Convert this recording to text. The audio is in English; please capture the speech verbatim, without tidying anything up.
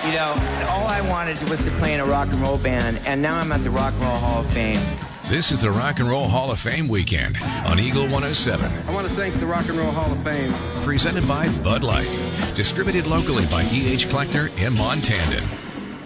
You know, all I wanted was to play in a rock and roll band, and now I'm at the Rock and Roll Hall of Fame. This is the Rock and Roll Hall of Fame weekend on Eagle one oh seven. I want to thank the Rock and Roll Hall of Fame. Presented by Bud Light. Distributed locally by E H Collector in Montandon.